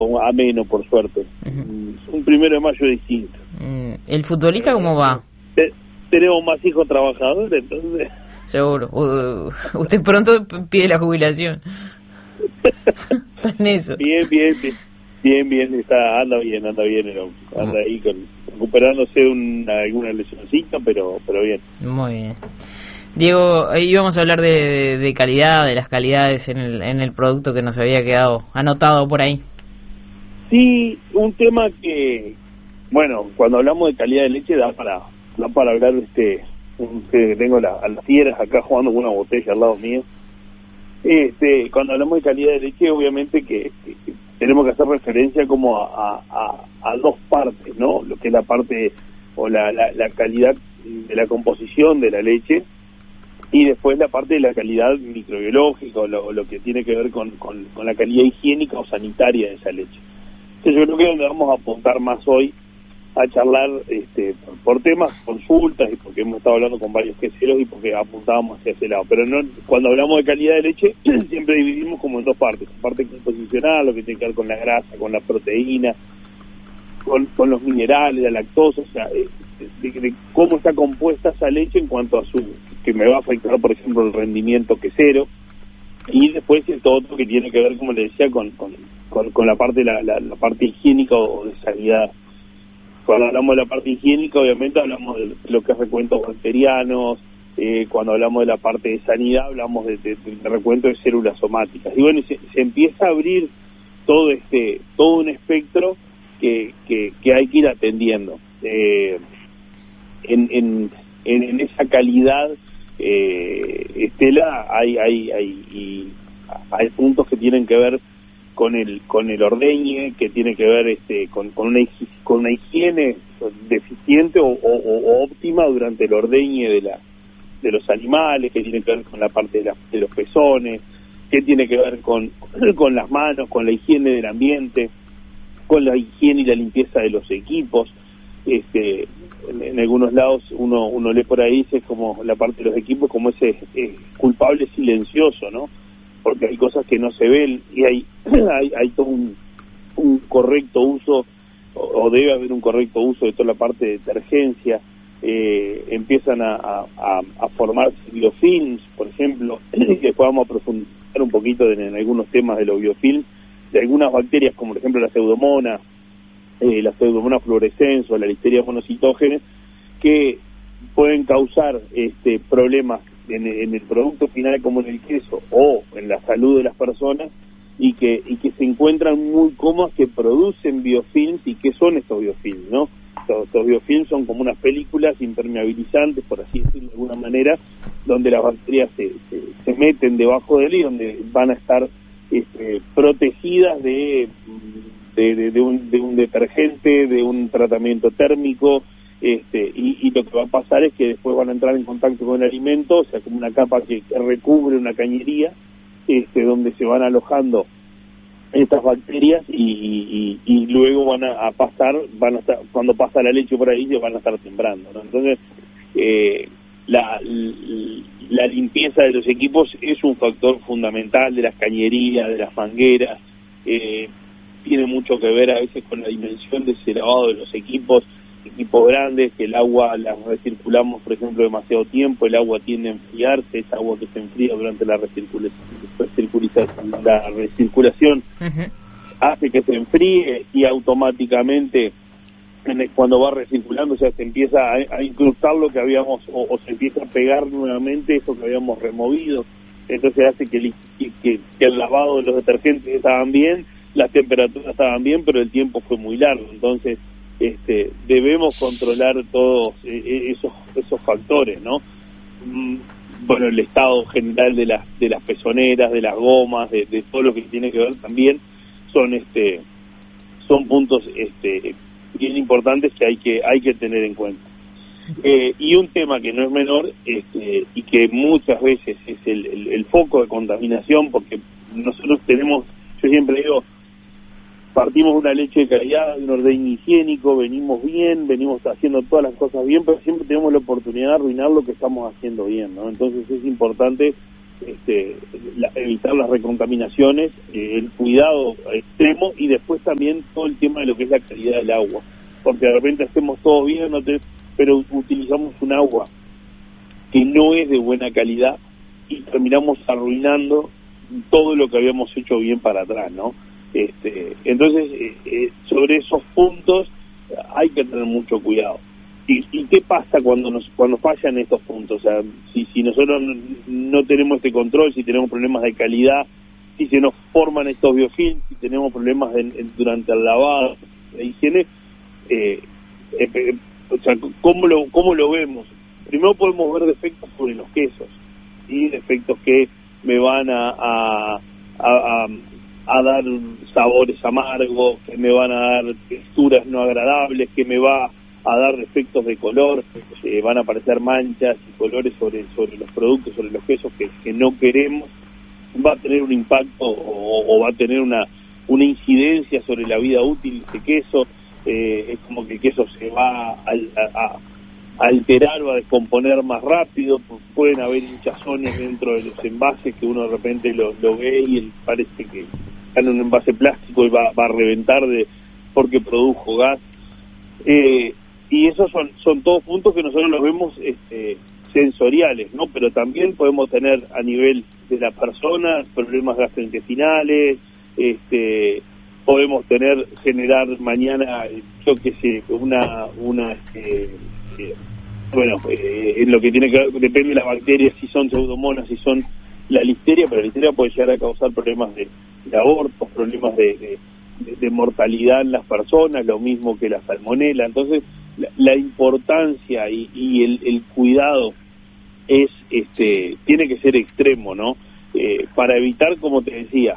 ameno, por suerte. Un 1 de Mayo distinto. ¿El futbolista cómo va? Tenemos más hijos trabajadores, entonces... Seguro. Usted pronto pide la jubilación. Está en eso. Bien, anda bien, anda ahí recuperándose alguna lesioncita, pero bien. Muy bien. Diego, ahí vamos a hablar de calidad, de las calidades en el producto que nos había quedado anotado por ahí. Sí, un tema que, bueno, cuando hablamos de calidad de leche da para hablar que tengo a las fieras acá jugando con una botella al lado mío. Cuando hablamos de calidad de leche, obviamente que tenemos que hacer referencia como a dos partes, ¿no? Lo que es la parte o la calidad de la composición de la leche, y después la parte de la calidad microbiológica o lo que tiene que ver con la calidad higiénica o sanitaria de esa leche. Entonces yo creo que es donde vamos a apuntar más hoy a charlar por temas, consultas, y porque hemos estado hablando con varios queseros y porque apuntábamos hacia ese lado. Pero no, cuando hablamos de calidad de leche siempre dividimos como en dos partes: la parte composicional, lo que tiene que ver con la grasa, con la proteína, con los minerales, la lactosa, o sea, de cómo está compuesta esa leche en cuanto a que me va a afectar, por ejemplo, el rendimiento quesero. Y después todo otro que tiene que ver, como le decía, con la parte la parte higiénica o de sanidad. Cuando hablamos de la parte higiénica, obviamente hablamos de lo que es recuentos bacterianos. Cuando hablamos de la parte de sanidad, hablamos de recuento de células somáticas. Y bueno, se empieza a abrir todo un espectro que hay que ir atendiendo. En esa calidad, Estela, hay puntos que tienen que ver con el ordeñe, que tiene que ver con una higiene deficiente o óptima durante el ordeñe de los animales, que tiene que ver con la parte de los pezones, que tiene que ver con las manos, con la higiene del ambiente, con la higiene y la limpieza de los equipos. En algunos lados uno lee por ahí, es como la parte de los equipos como ese culpable silencioso, ¿no? Porque hay cosas que no se ven y hay todo un correcto uso, o debe haber un correcto uso de toda la parte de detergencia. Empiezan a formarse biofilms, por ejemplo, que después vamos a profundizar un poquito en algunos temas de los biofilms, de algunas bacterias, como por ejemplo la Pseudomonas fluorescens o la Listeria monocitógenes, que pueden causar problemas en el producto final, como en el queso, o en la salud de las personas, y que se encuentran muy cómodas, que producen biofilms. ¿Y qué son estos biofilms, no? Estos biofilms son como unas películas impermeabilizantes, por así decirlo de alguna manera, donde las bacterias se meten debajo de él y donde van a estar protegidas de un detergente, de un tratamiento térmico, y lo que va a pasar es que después van a entrar en contacto con el alimento, o sea, como una capa que recubre una cañería, donde se van alojando estas bacterias y luego van a estar, cuando pasa la leche por ahí, se van a estar sembrando, ¿no? Entonces, la limpieza de los equipos es un factor fundamental, de las cañerías, de las mangueras. Tiene mucho que ver a veces con la dimensión de ese lavado de los equipos grandes, que el agua la recirculamos, por ejemplo, demasiado tiempo, el agua tiende a enfriarse, esa agua que se enfría durante la recirculación hace que se enfríe, y automáticamente cuando va recirculando, o sea, se empieza a incrustar lo que habíamos, o se empieza a pegar nuevamente eso que habíamos removido. Entonces hace que el lavado de los detergentes estaban bien, las temperaturas estaban bien, pero el tiempo fue muy largo. Entonces debemos controlar todos esos factores, ¿no? Bueno, el estado general de las pezoneras, de las gomas, de todo lo que tiene que ver también son puntos bien importantes que hay que tener en cuenta. Y un tema que no es menor, y que muchas veces es el foco de contaminación, porque nosotros yo siempre digo, partimos de una leche de calidad, de un orden higiénico, venimos haciendo todas las cosas bien, pero siempre tenemos la oportunidad de arruinar lo que estamos haciendo bien, ¿no? Entonces es importante evitar las recontaminaciones, el cuidado extremo y después también todo el tema de lo que es la calidad del agua, porque de repente hacemos todo bien, pero utilizamos un agua que no es de buena calidad y terminamos arruinando todo lo que habíamos hecho bien para atrás, ¿no? Entonces, sobre esos puntos hay que tener mucho cuidado. ¿Y qué pasa cuando fallan estos puntos? O sea, si nosotros no tenemos este control, si tenemos problemas de calidad, si se nos forman estos biofilms, si tenemos problemas durante el lavado, la higiene, o sea, ¿cómo lo vemos? Primero podemos ver defectos sobre los quesos, y defectos que me van a dar sabores amargos, que me van a dar texturas no agradables, que me va a dar defectos de color, van a aparecer manchas y colores sobre los productos, sobre los quesos que no queremos. Va a tener un impacto o va a tener una incidencia sobre la vida útil de ese queso. Es como que el queso se va a alterar o a descomponer más rápido. Pueden haber hinchazones dentro de los envases que uno de repente lo ve y parece que está en un envase plástico y va a reventar porque produjo gas. Y esos son todos puntos que nosotros los vemos sensoriales, ¿no? Pero también podemos tener a nivel de la persona problemas gastrointestinales, podemos generar mañana, yo qué sé, en lo que tiene que ver, depende de las bacterias, si son pseudomonas, si son la listeria, pero la listeria puede llegar a causar problemas de abortos, problemas de mortalidad en las personas, lo mismo que la salmonela. Entonces, la importancia y el cuidado tiene que ser extremo, ¿no? Para evitar, como te decía,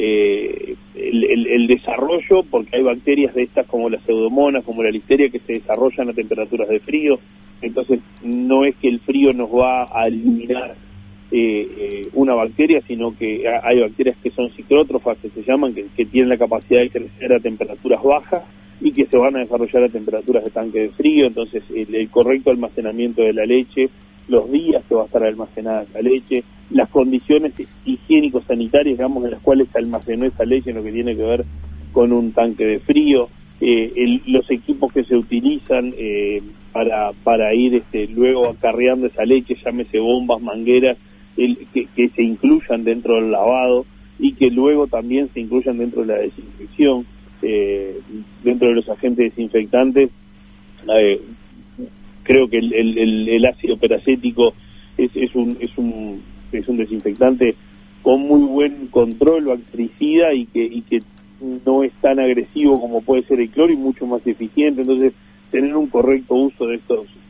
el desarrollo, porque hay bacterias de estas como las pseudomonas, como la listeria, que se desarrollan a temperaturas de frío. Entonces no es que el frío nos va a eliminar una bacteria, sino que hay bacterias que son ciclótrofas, que se llaman, que tienen la capacidad de crecer a temperaturas bajas y que se van a desarrollar a temperaturas de tanque de frío. Entonces el correcto almacenamiento de la leche, los días que va a estar almacenada esa leche, las condiciones higiénico-sanitarias, digamos, en las cuales se almacenó esa leche, en lo que tiene que ver con un tanque de frío, los equipos que se utilizan para ir luego acarreando esa leche, llámese bombas, mangueras, que se incluyan dentro del lavado y que luego también se incluyan dentro de la desinfección, dentro de los agentes desinfectantes. Creo que el ácido peracético es un desinfectante con muy buen control bactericida y que no es tan agresivo como puede ser el cloro y mucho más eficiente. Entonces, tener un correcto uso de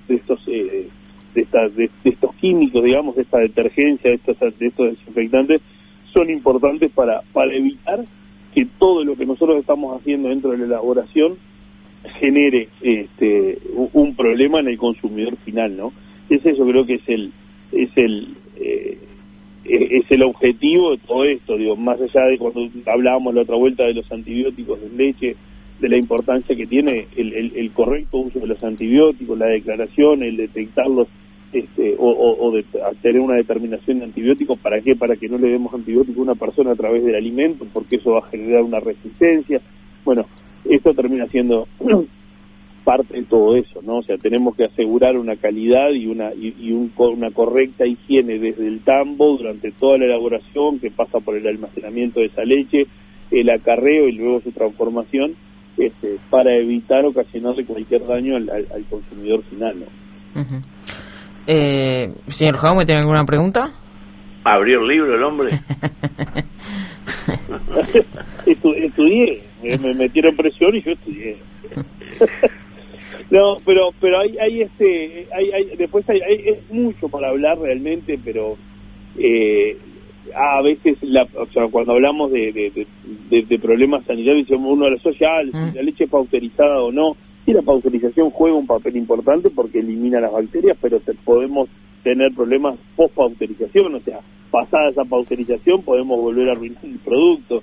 estos químicos, digamos, de esta detergencia, de estos desinfectantes, son importantes para evitar que todo lo que nosotros estamos haciendo dentro de la elaboración genere un problema en el consumidor final, ¿no? Ese yo creo que es el objetivo de todo esto, digo, más allá de cuando hablábamos la otra vuelta de los antibióticos en leche, de la importancia que tiene el correcto uso de los antibióticos, la declaración, el detectarlos, o de tener una determinación de antibióticos. ¿Para qué? Para que no le demos antibiótico a una persona a través del alimento, porque eso va a generar una resistencia. Bueno, esto termina siendo parte de todo eso, ¿no? O sea, tenemos que asegurar una calidad y una correcta higiene desde el tambo durante toda la elaboración, que pasa por el almacenamiento de esa leche, el acarreo y luego su transformación, para evitar ocasionarle cualquier daño al consumidor final, ¿no? Uh-huh. Señor Jaume, ¿tiene alguna pregunta? ¿Abrió el libro el hombre? Estudié, me metieron presión y yo estudié. No, pero hay después es mucho para hablar realmente, pero a veces o sea, cuando hablamos de problemas sanitarios, uno lo asocia si la leche es pausterizada o no. Sí, la pasteurización juega un papel importante porque elimina las bacterias, pero podemos tener problemas post-pasteurización, o sea, pasada esa pasteurización podemos volver a arruinar el producto.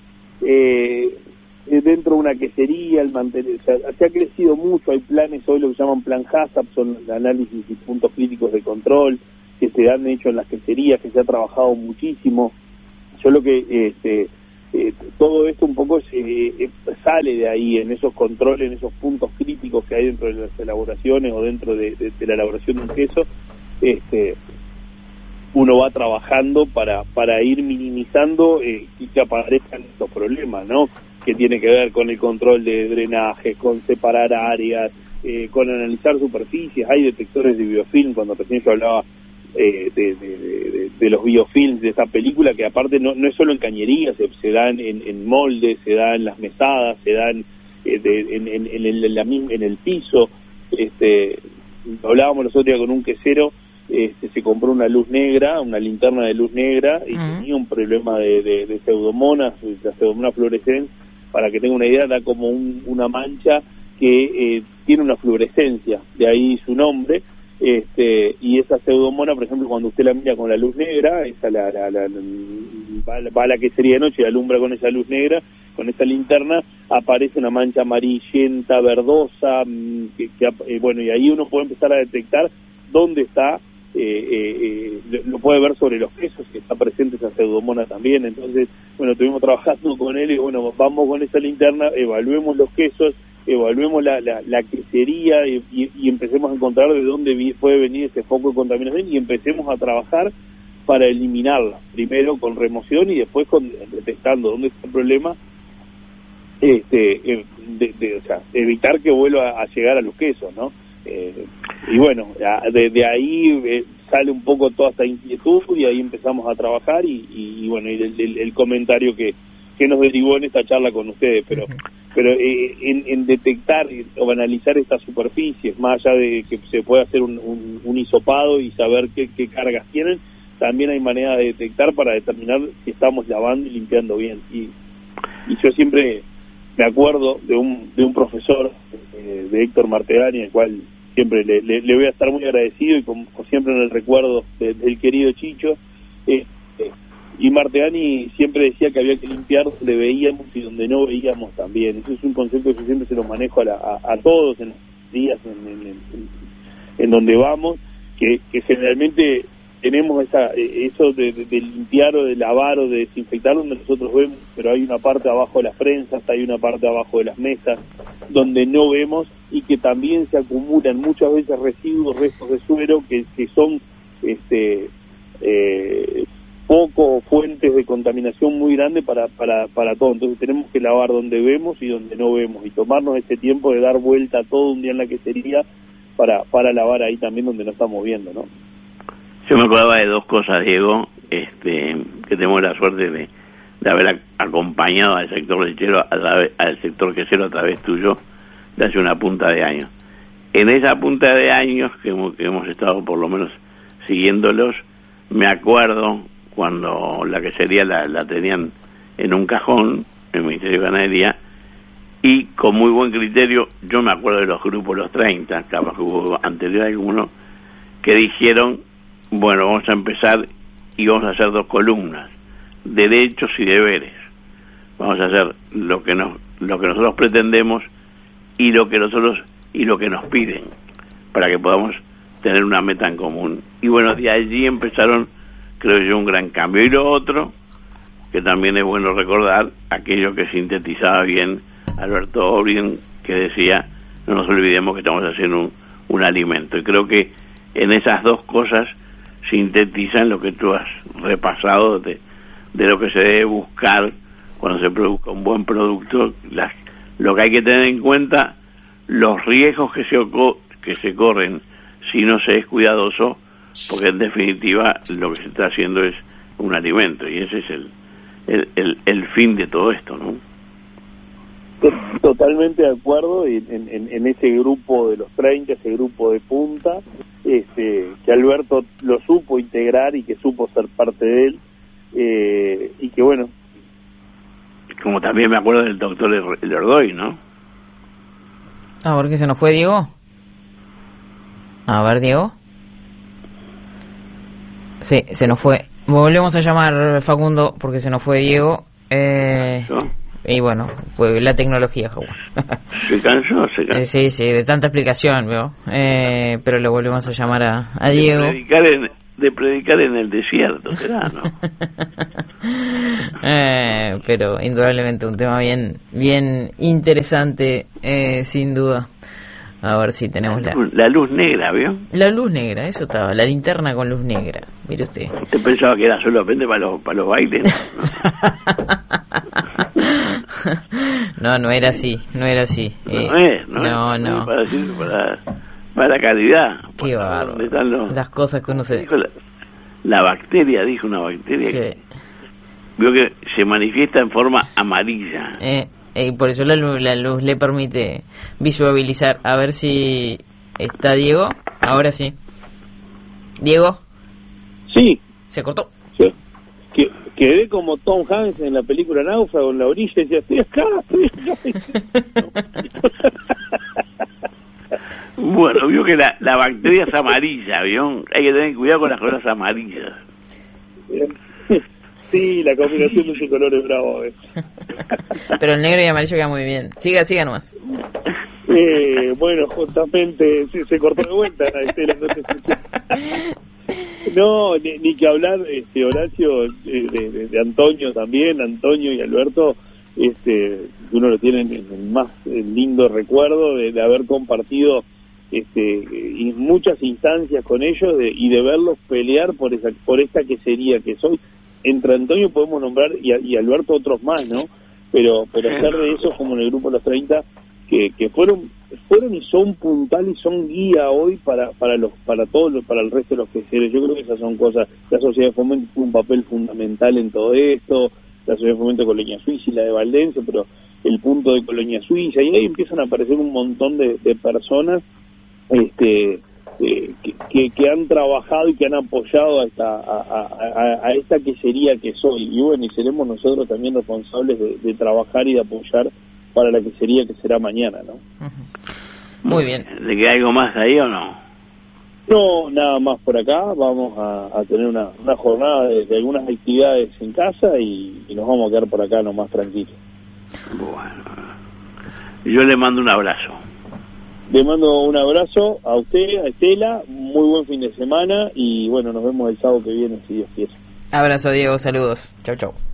Dentro de una quesería, se ha crecido mucho, hay planes hoy, lo que llaman plan HACCP, son análisis y puntos críticos de control, que se han hecho en las queserías, que se ha trabajado muchísimo. Yo lo que todo esto un poco sale de ahí, en esos controles, en esos puntos críticos que hay dentro de las elaboraciones o dentro de la elaboración de un queso. Uno va trabajando para ir minimizando que aparezcan estos problemas, ¿no? Que tiene que ver con el control de drenaje, con separar áreas, con analizar superficies. Hay detectores de biofilm, cuando recién yo hablaba de los biofilms de esta película, que aparte no es solo en cañerías, se dan en moldes, se dan en las mesadas, se dan en el piso. Hablábamos los otros días con un quesero, se compró una luz negra, una linterna de luz negra, y tenía un problema de pseudomonas, la pseudomonas fluorescens. Para que tenga una idea, da como una mancha que tiene una fluorescencia, de ahí su nombre. Y esa pseudomona, por ejemplo, cuando usted la mira con la luz negra, esa va a la quesería de noche y alumbra con esa luz negra, con esa linterna, aparece una mancha amarillenta, verdosa, bueno, y ahí uno puede empezar a detectar dónde está, lo puede ver sobre los quesos, que está presente esa pseudomona también. Entonces, bueno, estuvimos trabajando con él y bueno, vamos con esa linterna, evaluemos los quesos, evaluemos la quesería y empecemos a encontrar de dónde puede venir ese foco de contaminación y empecemos a trabajar para eliminarla, primero con remoción y después detectando dónde está el problema, o sea, evitar que vuelva a llegar a los quesos, ¿no? Y bueno, de ahí sale un poco toda esta inquietud y ahí empezamos a trabajar y bueno, y el comentario que nos derivó en esta charla con ustedes, pero en detectar o analizar estas superficies, más allá de que se pueda hacer un hisopado y saber qué cargas tienen, también hay manera de detectar para determinar si estamos lavando y limpiando bien. Y yo siempre me acuerdo de un profesor, de Héctor Martegani, al cual siempre le voy a estar muy agradecido y como siempre en el recuerdo del querido Chicho. Y Martegani siempre decía que había que limpiar donde veíamos y donde no veíamos también. Eso es un concepto que yo siempre se lo manejo a todos en los días en donde vamos, que generalmente tenemos eso de limpiar o de lavar o de desinfectar donde nosotros vemos, pero hay una parte abajo de las prensas, hay una parte abajo de las mesas donde no vemos y que también se acumulan muchas veces residuos, restos de suero que son poco fuentes de contaminación muy grande para todo. Entonces tenemos que lavar donde vemos y donde no vemos y tomarnos ese tiempo de dar vuelta todo un día en la quesería para lavar ahí también donde no estamos viendo, ¿no? Yo me acordaba de dos cosas, Diego, que tenemos la suerte de haber acompañado al sector lechero, al sector quesero a través tuyo, de hace una punta de años. En esa punta de años que hemos estado por lo menos siguiéndolos, me acuerdo cuando la quesería la tenían en un cajón, en el Ministerio de Ganadería, y con muy buen criterio, yo me acuerdo de los grupos, los 30, capaz que hubo anterior alguno, que dijeron, bueno, vamos a empezar y vamos a hacer 2 columnas, derechos y deberes. Vamos a hacer lo que nosotros pretendemos y lo que nos piden, para que podamos tener una meta en común. Y bueno, de allí empezaron, creo yo, un gran cambio. Y lo otro, que también es bueno recordar, aquello que sintetizaba bien Alberto Obrien, que decía, no nos olvidemos que estamos haciendo un alimento. Y creo que en esas dos cosas sintetizan lo que tú has repasado de lo que se debe buscar cuando se produzca un buen producto, lo que hay que tener en cuenta, los riesgos que se corren si no se es cuidadoso, porque en definitiva lo que se está haciendo es un alimento, y ese es el fin de todo esto, ¿no? Totalmente de acuerdo, y en ese grupo de los 30, ese grupo de punta, que Alberto lo supo integrar y que supo ser parte de él, y que bueno. Como también me acuerdo del doctor Lerdoy, ¿no? Ah, ¿por qué se nos fue Diego? A ver, Diego. Sí, se nos fue. Volvemos a llamar, Facundo, porque se nos fue Diego. Y bueno, fue la tecnología, Jaguar. ¿Se cansó? Sí, de tanta explicación, veo. Pero lo volvemos a llamar a Diego. de predicar en el desierto, será, ¿no? Pero indudablemente un tema bien interesante, sin duda. A ver si tenemos la luz negra, ¿vio? La luz negra, eso estaba, la linterna con luz negra, mire usted. Usted pensaba que era solamente para los bailes, ¿no? No era así. No es para la calidad. Qué bárbaro. Las cosas que uno se... Dijo la bacteria, dijo una bacteria. Sí. Vio que se manifiesta en forma amarilla. Y por eso la luz le permite visualizar. A ver si está Diego. Ahora sí. ¿Diego? Sí. ¿Se cortó? Sí. Quedé como Tom Hanks en la película Náufrago en la orilla y decía, estoy acá. Bueno, vio que la bacteria es amarilla, ¿vio? Hay que tener cuidado con las cosas amarillas. Sí, la combinación de ese color es bravo. Pero el negro y amarillo queda muy bien. Siga nomás. Bueno, justamente se cortó de vuelta. No, ni que hablar, Horacio, de Antonio también, Antonio y Alberto, uno lo tiene en el más lindo recuerdo de haber compartido muchas instancias con ellos y de verlos pelear por esta quesería que soy. Entre Antonio podemos nombrar y Alberto otros más, ¿no? Pero hacer de esos como en el grupo Los 30 que fueron y son puntal y son guía hoy para el resto de los queseros. Yo creo que esas son cosas. La Sociedad de Fomento tuvo un papel fundamental en todo esto, la Sociedad de Fomento de Colonia Suiza y la de Valdense, pero el punto de Colonia Suiza, y ahí empiezan a aparecer un montón de personas que han trabajado y que han apoyado a esta quesería que soy, y bueno, y seremos nosotros también responsables de trabajar y de apoyar para la quesería que será mañana, ¿no? Muy bien. ¿Le queda algo más ahí o no? No, nada más por acá. Vamos a tener una jornada de algunas actividades en casa y nos vamos a quedar por acá nomás tranquilos. Bueno, yo le mando un abrazo. Le mando un abrazo a usted, a Estela, muy buen fin de semana y bueno, nos vemos el sábado que viene si Dios quiere. Abrazo, Diego, saludos. Chau.